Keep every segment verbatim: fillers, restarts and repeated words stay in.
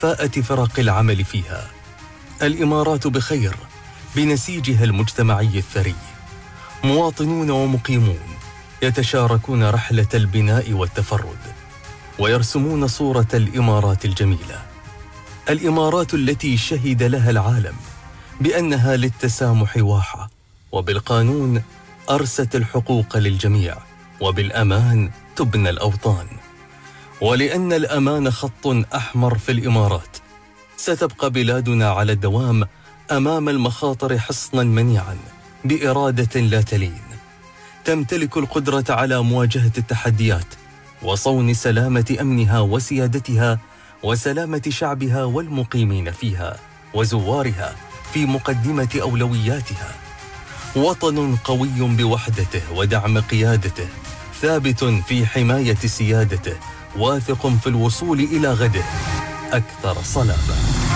كفاءة فرق العمل فيها. الإمارات بخير بنسيجها المجتمعي الثري، مواطنون ومقيمون يتشاركون رحلة البناء والتفرد ويرسمون صورة الإمارات الجميلة، الإمارات التي شهد لها العالم بأنها للتسامح واحة، وبالقانون أرست الحقوق للجميع، وبالأمان تبنى الأوطان. ولأن الأمان خط أحمر في الإمارات، ستبقى بلادنا على الدوام أمام المخاطر حصناً منيعاً بإرادة لا تلين، تمتلك القدرة على مواجهة التحديات وصون سلامة أمنها وسيادتها وسلامة شعبها والمقيمين فيها وزوارها في مقدمة أولوياتها. وطن قوي بوحدته ودعم قيادته، ثابت في حماية سيادته، واثق في الوصول إلى غده أكثر صلابة.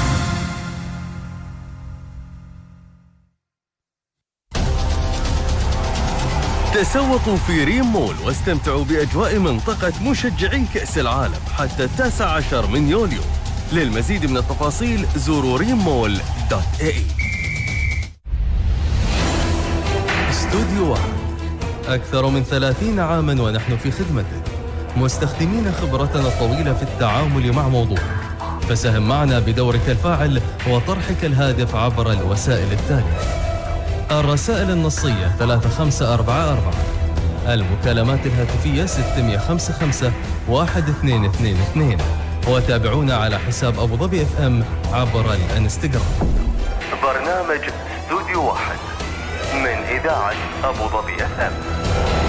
تسوقوا في ريم مول واستمتعوا بأجواء منطقة مشجعي كأس العالم حتى التاسع عشر من يوليو. للمزيد من التفاصيل زوروا ريم مول دوت اي. استوديو واحد، أكثر من ثلاثين عاماً ونحن في خدمتك، مستخدمين خبرتنا الطويلة في التعامل مع موضوعك، فساهم معنا بدورك الفاعل وطرحك الهادف عبر الوسائل التالية: الرسائل النصية ثلاثة خمسة أربعة أربعة، المكالمات الهاتفية ستمئة وخمسة وخمسين واحد اثنين اثنين اثنين، وتابعونا على حساب أبو ظبي اف ام عبر الانستغرام. برنامج استوديو واحد من إذاعة أبو ظبي اف ام.